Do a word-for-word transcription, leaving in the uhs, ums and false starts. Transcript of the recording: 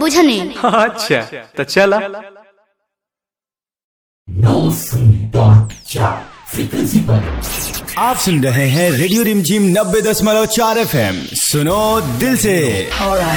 बुझनी। अच्छा तो चला। आप सुन रहे हैं रेडियो रिमझिम नब्बे दशमलव चार एफ एम। सुनो दिल से।